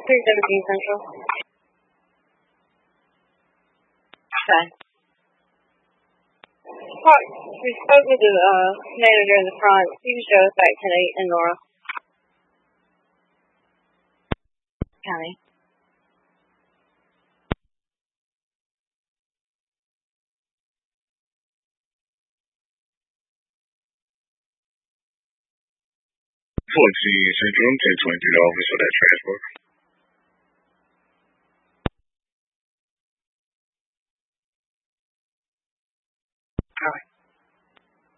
317 Central. Okay. We spoke with the manager in the front. He can show us back today in Nora County. Central, $1023 for that transport.